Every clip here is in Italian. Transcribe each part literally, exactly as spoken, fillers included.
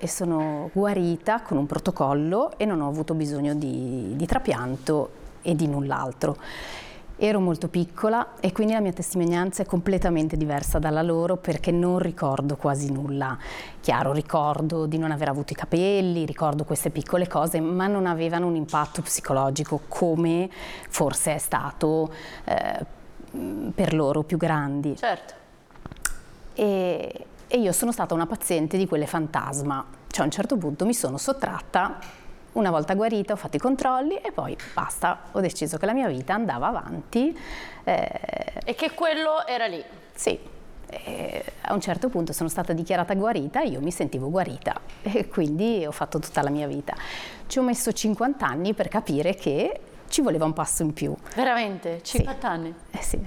e sono guarita con un protocollo e non ho avuto bisogno di, di trapianto e di null'altro. Ero molto piccola e quindi la mia testimonianza è completamente diversa dalla loro, perché non ricordo quasi nulla. Chiaro, ricordo di non aver avuto i capelli, ricordo queste piccole cose, ma non avevano un impatto psicologico come forse è stato eh, per loro più grandi. Certo. E, e io sono stata una paziente di quelle fantasma, cioè a un certo punto mi sono sottratta. Una volta guarita ho fatto i controlli e poi basta, ho deciso che la mia vita andava avanti. Eh, e che quello era lì? Sì, e a un certo punto sono stata dichiarata guarita e io mi sentivo guarita e quindi ho fatto tutta la mia vita. Ci ho messo cinquanta anni per capire che ci voleva un passo in più. Veramente? cinquanta sì. anni? Eh sì.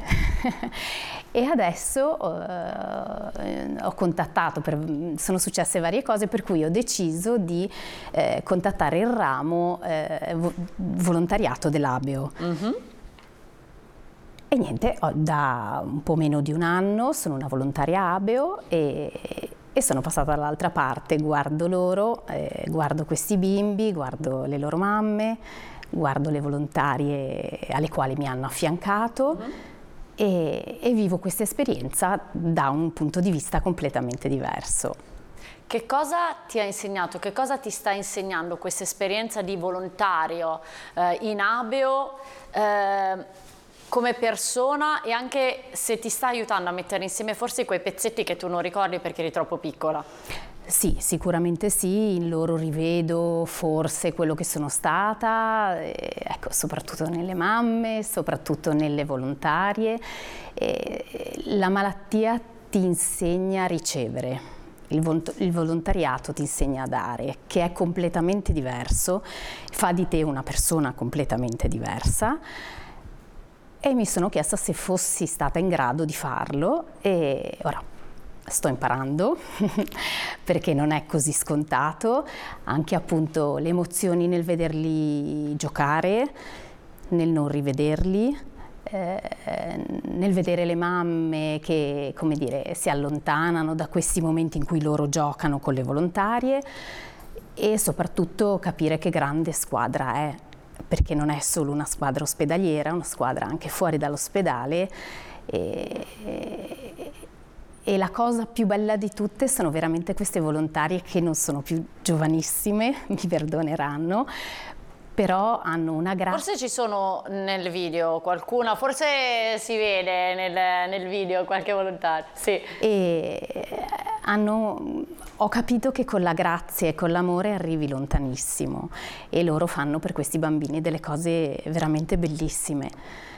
E adesso eh, ho contattato, per, sono successe varie cose per cui ho deciso di eh, contattare il ramo eh, volontariato dell'Abeo. Mm-hmm. E niente, ho, da un po' meno di un anno sono una volontaria Abeo e, e sono passata dall'altra parte, guardo loro, eh, guardo questi bimbi, guardo le loro mamme, guardo le volontarie alle quali mi hanno affiancato. Mm-hmm. E, e vivo questa esperienza da un punto di vista completamente diverso. Che cosa ti ha insegnato, che cosa ti sta insegnando questa esperienza di volontario eh, in Abeo eh, come persona, e anche se ti sta aiutando a mettere insieme forse quei pezzetti che tu non ricordi perché eri troppo piccola? Sì, sicuramente sì, in loro rivedo forse quello che sono stata, eh, ecco, soprattutto nelle mamme, soprattutto nelle volontarie. Eh, la malattia ti insegna a ricevere, il, il volontariato ti insegna a dare, che è completamente diverso, fa di te una persona completamente diversa. E mi sono chiesta se fossi stata in grado di farlo e ora sto imparando perché non è così scontato, anche appunto le emozioni nel vederli giocare, nel non rivederli, eh, nel vedere le mamme che, come dire, si allontanano da questi momenti in cui loro giocano con le volontarie, e soprattutto capire che grande squadra è, perché non è solo una squadra ospedaliera, è una squadra anche fuori dall'ospedale. E, e, E la cosa più bella di tutte sono veramente queste volontarie che non sono più giovanissime, mi perdoneranno, però hanno una grazia. Forse ci sono nel video qualcuna, forse si vede nel, nel video qualche volontario, sì. E hanno, ho capito che con la grazia e con l'amore arrivi lontanissimo, e loro fanno per questi bambini delle cose veramente bellissime.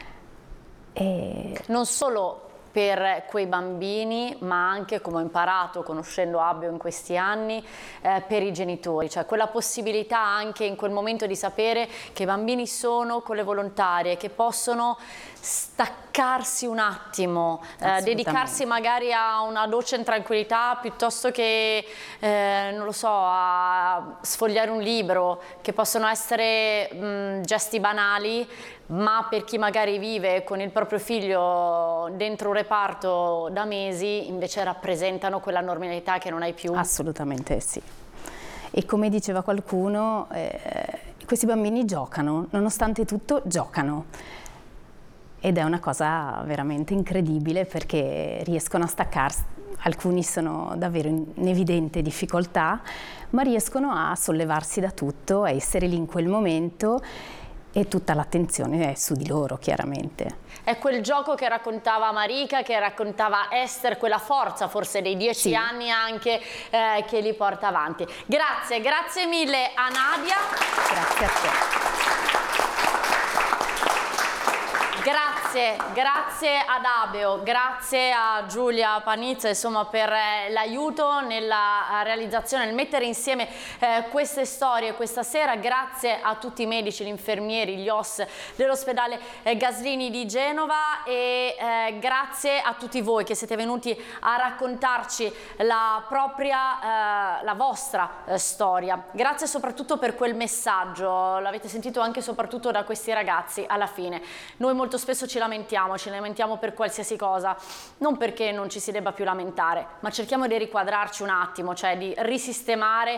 E non solo per quei bambini, ma anche, come ho imparato conoscendo Abeo in questi anni, eh, per i genitori, cioè quella possibilità anche in quel momento di sapere che i bambini sono con le volontarie, che possono staccarsi un attimo, eh, dedicarsi magari a una doccia in tranquillità piuttosto che, eh, non lo so, a sfogliare un libro, che possono essere mh, gesti banali, ma per chi magari vive con il proprio figlio dentro un reparto da mesi, invece rappresentano quella normalità che non hai più. Assolutamente sì. E come diceva qualcuno, eh, questi bambini giocano, nonostante tutto giocano. Ed è una cosa veramente incredibile, perché riescono a staccarsi. Alcuni sono davvero in evidente difficoltà, ma riescono a sollevarsi da tutto, a essere lì in quel momento, e tutta l'attenzione è su di loro, chiaramente. È quel gioco che raccontava Marika, che raccontava Esther, quella forza forse dei dieci sì. anni anche eh, che li porta avanti. Grazie, grazie mille a Nadia. Grazie a te. Grazie, grazie ad Abeo, grazie a Giulia Panizza, insomma, per eh, l'aiuto nella realizzazione, nel mettere insieme eh, queste storie questa sera. Grazie a tutti i medici, gli infermieri, gli O S dell'ospedale eh, Gaslini di Genova, e eh, grazie a tutti voi che siete venuti a raccontarci la propria, eh, la vostra eh, storia. Grazie soprattutto per quel messaggio, l'avete sentito anche soprattutto da questi ragazzi alla fine. Noi molto spesso ci lamentiamo, ci lamentiamo per qualsiasi cosa, non perché non ci si debba più lamentare, ma cerchiamo di riquadrarci un attimo, cioè di risistemare